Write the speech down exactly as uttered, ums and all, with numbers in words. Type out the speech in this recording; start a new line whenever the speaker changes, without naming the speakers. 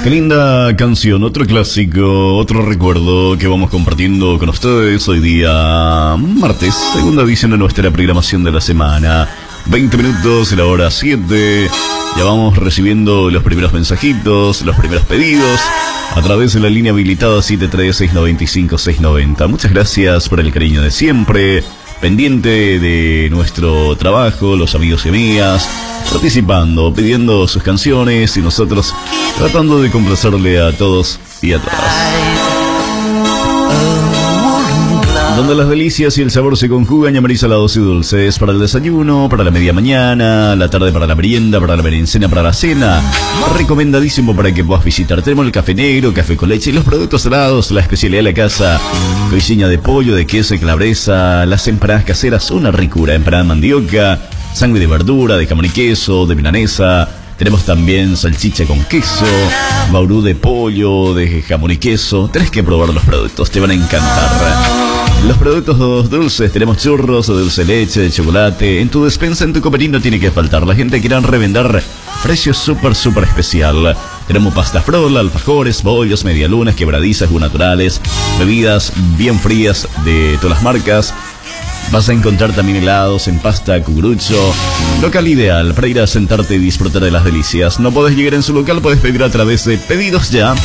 Qué linda canción, otro clásico, otro recuerdo que vamos compartiendo con ustedes hoy día martes, segunda edición de nuestra programación de la semana. veinte minutos, la hora siete. Ya vamos recibiendo los primeros mensajitos, los primeros pedidos a través de la línea habilitada siete tres seis nueve cinco seis nueve cero. Muchas gracias por el cariño de siempre, pendiente de nuestro trabajo, los amigos y amigas, participando, pidiendo sus canciones y nosotros tratando de complacerle a todos y a todas. Donde las delicias y el sabor se conjugan, llamaréis salados y dulces para el desayuno, para la media mañana, la tarde para la merienda, para la merencena, para la cena. Recomendadísimo para que puedas visitar. Tenemos el café negro, café con leche y los productos salados, la especialidad de la casa, coisinha de pollo, de queso y calabresa, las empanadas caseras, una ricura, empanada de mandioca, sangre de verdura, de jamón y queso, de milanesa. Tenemos también salchicha con queso, baurú de pollo, de jamón y queso. Tenés que probar los productos, te van a encantar. Los productos dulces, tenemos churros, dulce de leche, de chocolate. En tu despensa, en tu coperín no tiene que faltar. La gente quiere revender precios súper, súper especial. Tenemos pasta frola, alfajores, bollos, medialunas, quebradizas, naturales, bebidas bien frías de todas las marcas. Vas a encontrar también helados en pasta, cucurucho. Local ideal para ir a sentarte y disfrutar de las delicias. No podés llegar en su local, podés pedir a través de Pedidos Ya.